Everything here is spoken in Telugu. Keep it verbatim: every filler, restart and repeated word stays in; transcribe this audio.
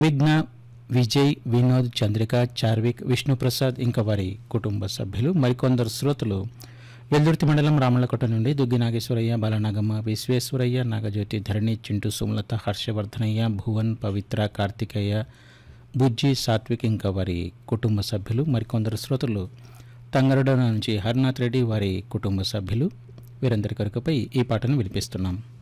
విఘ్న, విజయ్, వినోద్, చంద్రిక, చార్విక్, విష్ణుప్రసాద్ ఇంకా వారి కుటుంబ సభ్యులు. మరికొందరు శ్రోతలు వెల్దుర్తి మండలం రామలకోట నుండి దుగ్గి నాగేశ్వరయ్య, బాలనాగమ్మ, విశ్వేశ్వరయ్య, నాగజ్యోతి, ధరణి, చింటూ, సుమలత, హర్షవర్ధనయ్య, భువన్, పవిత్ర, కార్తికేయ, బుజ్జి, సాత్విక్ ఇంకా వారి కుటుంబ సభ్యులు. మరికొందరు శ్రోతలు తంగరడ నుంచి హర్నాథ్ రెడ్డి, వారి కుటుంబ సభ్యులు. వీరందరి కొరకుపై ఈ పాటను వినిపిస్తున్నాం.